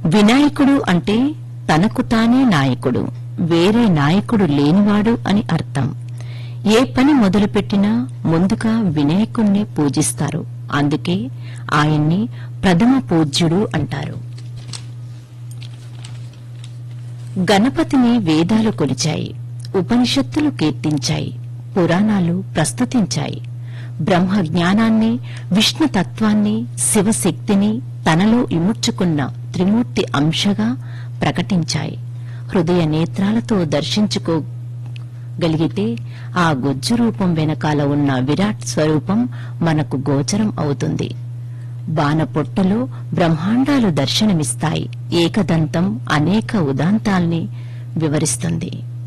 వినాయకుడు అంటే తనకు తానే నాయకుడు, వేరే నాయకుడు లేనివాడు అని అర్థం. ఏ పని మొదలుపెట్టినా ముందుగా వినాయకుణ్ణి పూజిస్తారు. అందుకే ఆయన్ని ప్రథమ పూజ్యుడు అంటారు. గణపతిని వేదాలు కొలిచాయి, ఉపనిషత్తులు కీర్తించాయి, పురాణాలు ప్రస్తుతించాయి. బ్రహ్మ జ్ఞానాన్ని, విష్ణుతత్వాన్ని, శివశక్తిని తనలో ఇముడ్చుకున్న త్రిమూర్తి అంశగా ప్రకటించాయి. హృదయ నేత్రాలతో దర్శించుకోగలిగితే ఆ గుజ్జు రూపం వెనకాల ఉన్న విరాట్ స్వరూపం మనకు గోచరం అవుతుంది. బాణపొట్టలో బ్రహ్మాండాలు దర్శనమిస్తాయి. ఏకదంతం అనేక ఉదాంతాల్ని వివరిస్తుంది.